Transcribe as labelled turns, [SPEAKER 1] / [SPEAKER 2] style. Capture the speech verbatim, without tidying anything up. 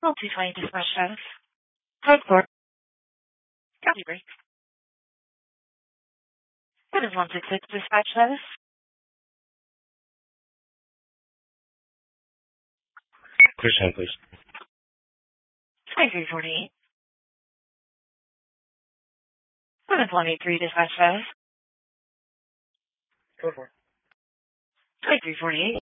[SPEAKER 1] Well, two twenty dispatch status. Code four. Copy break. That is one six six dispatch status.
[SPEAKER 2] Clear ten, please.
[SPEAKER 1] twenty-three forty-eight. That is one eight three dispatch status.
[SPEAKER 2] Code four.
[SPEAKER 1] twenty-three forty-eight.